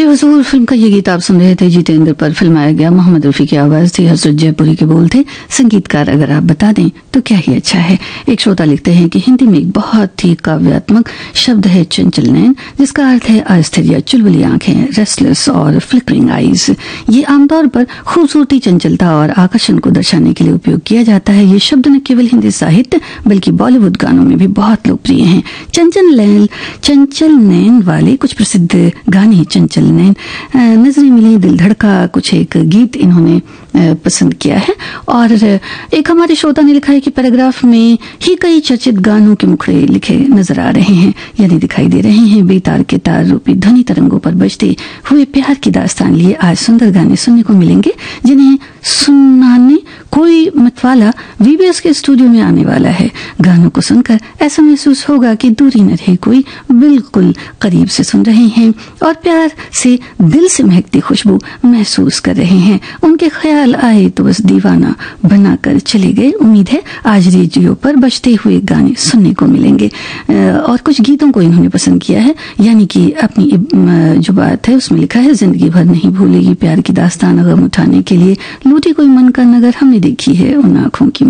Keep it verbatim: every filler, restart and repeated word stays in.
आले हुजूर फिल्म का ये गीत आप सुन रहे थे। जितेंद्र पर फिल्माया गया, मोहम्मद रफी की आवाज थी, हसरत जयपुरी के बोल थे, संगीतकार अगर आप बता दें तो क्या ही अच्छा है। एक श्रोता लिखते हैं कि हिंदी में एक बहुत ही काव्यात्मक शब्द है चंचल नैन, जिसका अर्थ है अस्थिर या चुलबुली आंखें, रेस्टलेस और फ्लिकरिंग आईज। ये आमतौर पर खूबसूरती, चंचलता और आकर्षण को दर्शाने के लिए उपयोग किया जाता है। ये शब्द न केवल हिंदी साहित्य बल्कि बॉलीवुड गानों में भी बहुत लोकप्रिय हैं। चंचल नैन चंचल नैन वाले कुछ प्रसिद्ध गाने, चंचल नैन, नजरें मिली, दिल धड़का, कुछ एक गीत इन्होंने पसंद किया है। और एक हमारे श्रोता ने लिखा है कि पैराग्राफ में ही कई चर्चित गानों के मुखड़े लिखे नजर आ रहे हैं, यानी दिखाई दे रहे हैं। बेतार के तार रूपी ध्वनि तरंगों पर बजते हुए प्यार की दास्तान लिए आज सुंदर गाने सुनने को मिलेंगे, जिन्हें सुनाने कोई मतवाला वीबीएस के स्टूडियो में आने वाला है। गानों को सुनकर ऐसा महसूस होगा कि दूरी न रहे, कोई बिल्कुल करीब से सुन रहे हैं और प्यार से दिल से महकती खुशबू महसूस कर रहे हैं। उनके ख्याल आए तो बस दीवाना बनाकर चले गए। उम्मीद है आज रेडियो पर बजते हुए गाने सुनने को मिलेंगे। और कुछ गीतों को इन्होंने पसंद किया है, यानी कि अपनी जो बात है उसमें लिखा है, जिंदगी भर नहीं भूलेगी प्यार की दास्तान, गम उठाने के लिए लूटी कोई मन का नगर, हमने देखी है उन आंखों की